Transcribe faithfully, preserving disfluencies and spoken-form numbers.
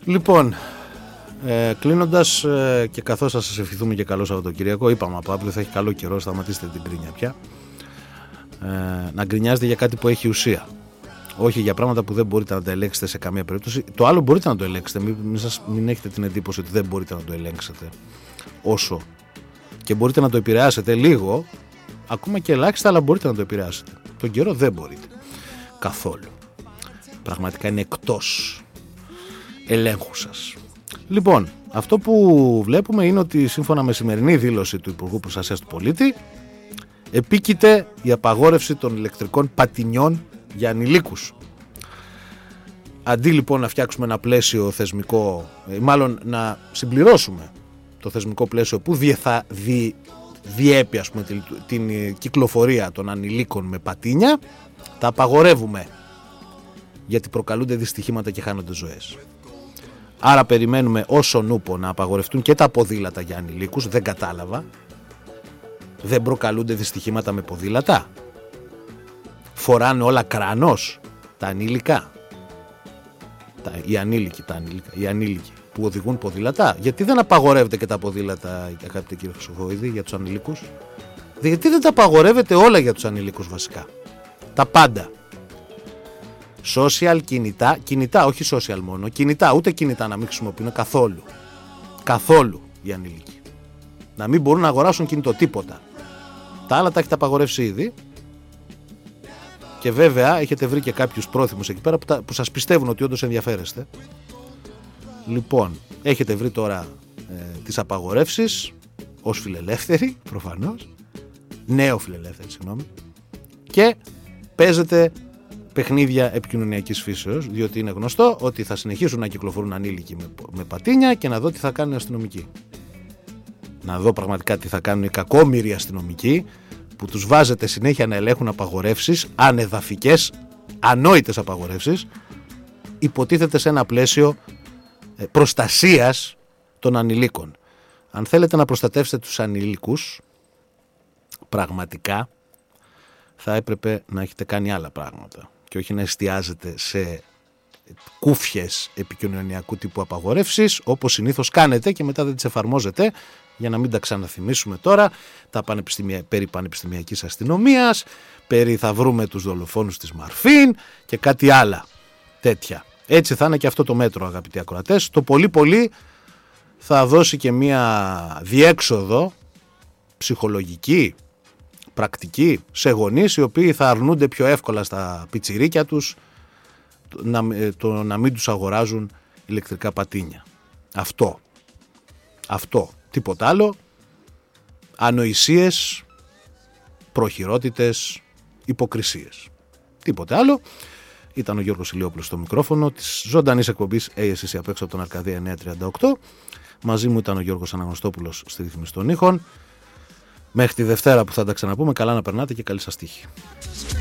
Λοιπόν, ε, κλείνοντας ε, και καθώς θα σας ευχηθούμε και καλό Σαββατοκύριακο, είπαμε από αύριο θα έχει καλό καιρό, σταματήστε την γκρίνια πια. Ε, να γκρινιάζετε για κάτι που έχει ουσία. Όχι για πράγματα που δεν μπορείτε να τα ελέγξετε σε καμία περίπτωση. Το άλλο μπορείτε να το ελέγξετε. Μην, μην, σας, μην έχετε την εντύπωση ότι δεν μπορείτε να το ελέγξετε όσο. Και μπορείτε να το επηρεάσετε λίγο, ακόμα και ελάχιστα, αλλά μπορείτε να το επηρεάσετε. Τον καιρό δεν μπορείτε. Καθόλου. Πραγματικά είναι εκτός ελέγχου σας. Λοιπόν, αυτό που βλέπουμε είναι ότι σύμφωνα με σημερινή δήλωση του Υπουργού Προστασίας του Πολίτη, επίκειται η απαγόρευση των ηλεκτρικών πατινιών για ανηλίκους. Αντί λοιπόν να φτιάξουμε ένα πλαίσιο θεσμικό, μάλλον να συμπληρώσουμε το θεσμικό πλαίσιο που διε, θα δι, διέπει ας πούμε, την, την κυκλοφορία των ανηλίκων με πατίνια, τα απαγορεύουμε γιατί προκαλούνται δυστυχήματα και χάνονται ζωές. Άρα περιμένουμε όσον νούπο να απαγορευτούν και τα ποδήλατα για ανηλίκους. Δεν κατάλαβα. Δεν προκαλούνται δυστυχήματα με ποδήλατα? Φοράνε όλα κρανός τα ανήλικα, τα, οι ανήλικοι, τα ανήλικα, οι ανήλικοι που οδηγούν ποδήλατα? Γιατί δεν απαγορεύεται και τα ποδήλατα, αγαπητέ κύριε Χρυσοχοίδη, για τους ανηλίκους? Γιατί δεν τα απαγορεύεται όλα για τους ανηλίκους βασικά? Τα πάντα. Social, κινητά, κινητά, όχι social μόνο, κινητά, ούτε κινητά να μην χρησιμοποιούν καθόλου. Καθόλου οι ανήλικοι. Να μην μπορούν να αγοράσουν κινητό, τίποτα. Τα άλλα τα έχετε απαγορεύσει ήδη. Και βέβαια έχετε βρει και κάποιους πρόθυμους εκεί πέρα που, τα, που σας πιστεύουν ότι όντως ενδιαφέρεστε. Λοιπόν, έχετε βρει τώρα ε, τις απαγορεύσεις ως φιλελεύθεροι, προφανώς. Νέο φιλελεύθεροι, συγγνώμη. Και παίζετε παιχνίδια επικοινωνιακής φύσεως, διότι είναι γνωστό ότι θα συνεχίσουν να κυκλοφορούν ανήλικοι με, με πατίνια και να δω τι θα κάνουν οι αστυνομικοί. Να δω πραγματικά τι θα κάνουν οι κακόμοιροι αστυνομικοί που τους βάζετε συνέχεια να ελέγχουν απαγορεύσεις, ανεδαφικές, ανόητες απαγορεύσεις, υποτίθεται σε ένα πλαίσιο προστασίας των ανηλίκων. Αν θέλετε να προστατεύσετε τους ανηλίκους, πραγματικά θα έπρεπε να έχετε κάνει άλλα πράγματα και όχι να εστιάζετε σε κούφιες επικοινωνιακού τύπου απαγορεύσεις, όπως συνήθως κάνετε και μετά δεν τις εφαρμόζετε, για να μην τα ξαναθυμίσουμε τώρα, τα πανεπιστημια... περί πανεπιστημιακής αστυνομίας, περί θα βρούμε τους δολοφόνους της Μαρφίν και κάτι άλλα τέτοια. Έτσι θα είναι και αυτό το μέτρο, αγαπητοί ακροατές. Το πολύ πολύ θα δώσει και μία διέξοδο ψυχολογική, πρακτική, σε γονείς οι οποίοι θα αρνούνται πιο εύκολα στα πιτσιρίκια τους να, το να μην τους αγοράζουν ηλεκτρικά πατίνια. Αυτό. Αυτό. Τίποτα άλλο. Ανοησίες, προχειρότητες, υποκρισίες. Τίποτα άλλο. Ήταν ο Γιώργος Ηλιόπουλος στο μικρόφωνο της ζωντανής εκπομπής «Hey, εσύ απ' έξω από τον Αρκαδία εννιακόσια τριάντα οκτώ». Μαζί μου ήταν ο Γιώργος Αναγνωστόπουλος στη ρύθμιση των ήχων. Μέχρι τη Δευτέρα που θα τα ξαναπούμε, καλά να περνάτε και καλή σας τύχη.